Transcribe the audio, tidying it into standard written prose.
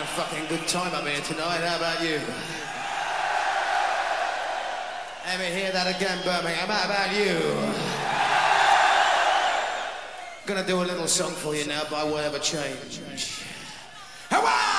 a fucking good time up here tonight. How about you? Let me hear that again, Birmingham. How about you? Gonna do a little song for you now by way of a change.